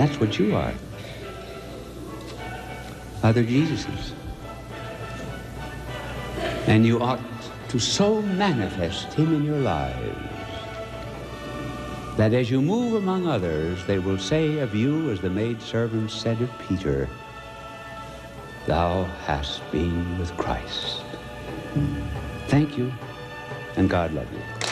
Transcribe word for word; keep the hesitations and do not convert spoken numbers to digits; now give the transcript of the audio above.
That's what you are. Other Jesuses. And you ought to so manifest him in your lives that as you move among others, they will say of you, as the maidservant said of Peter, "Thou hast been with Christ." Thank you, and God love you.